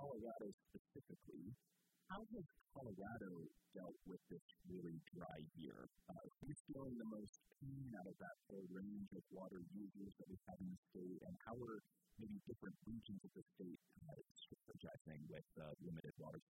Colorado specifically, how has Colorado dealt with this really dry year? Who's feeling the most pain out of that whole range of water users that we have in the state, and how are maybe different regions of the state strategizing with limited water